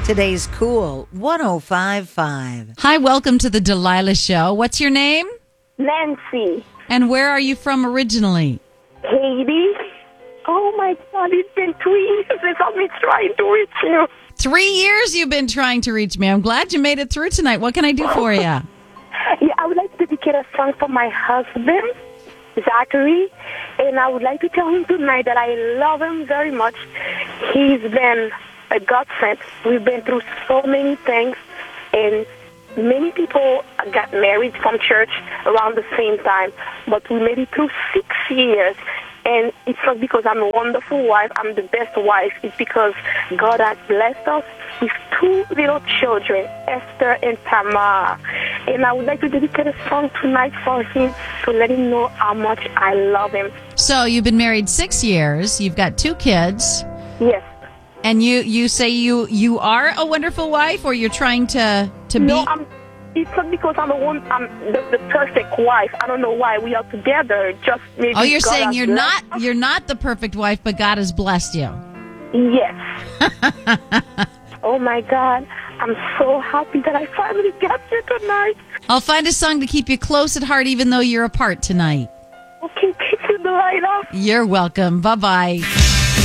Today's Cool 105.5. Hi, welcome to the Delilah Show. What's your name? Nancy. And where are you from originally? Haiti. Oh my God, it's been 2 years since I've been trying to reach you. 3 years you've been trying to reach me. I'm glad you made it through tonight. What can I do for you? Yeah, I would like to dedicate a song for my husband, Zachary, and I would like to tell him tonight that I love him very much. He's been a godsend. We've been through so many things, and many people got married from church around the same time, but we made it through 6 years. And it's not because I'm a wonderful wife, I'm the best wife. It's because God has blessed us with 2 little children, Esther and Tamar. And I would like to dedicate a song tonight for him to let him know how much I love him. So you've been married 6 years. You've got 2 kids. Yes. And you say you are a wonderful wife, or you're trying to be? No, it's not because I'm the perfect wife. I don't know why we are together. Just maybe. Oh, you're God saying has you're not the perfect wife, but God has blessed you. Yes. Oh my God, I'm so happy that I finally got you tonight. I'll find a song to keep you close at heart, even though you're apart tonight. Okay, keep you the light off. You're welcome. Bye-bye.